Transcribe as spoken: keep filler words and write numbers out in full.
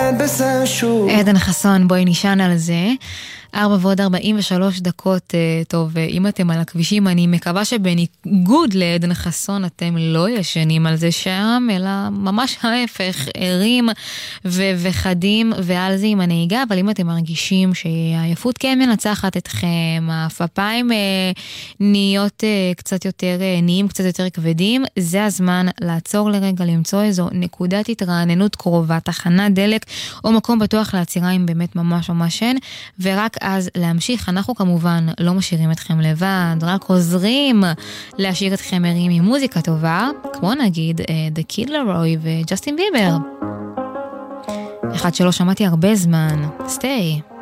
עדן חסון, בואי נשען על זה. ארבע ועוד ארבעים ושלוש דקות. טוב, אם אתם על הכבישים, אני מקווה שבניגוד לעדן חסון אתם לא ישנים על זה שם, אלא ממש ההפך, ערים ו- וחדים ועל זה עם הנהיגה. אבל אם אתם מרגישים שהעייפות כן מנצחת אתכם, הפפיים אה, נהיות אה, קצת יותר, אה, נהיים קצת יותר כבדים, זה הזמן לעצור לרגע, למצוא איזו נקודת התרעננות קרובה, תחנת דלק או מקום בטוח לעצירה אם באמת ממש ממש אין, ורק אז להמשיך. אנחנו כמובן לא משאירים אתכם לבד, רק עוזרים להשאיר אתכם ערים עם מוזיקה טובה, כמו נגיד The Kid Laroi וג'סטין ביבר. אחד שלא שמעתי הרבה זמן, Stay.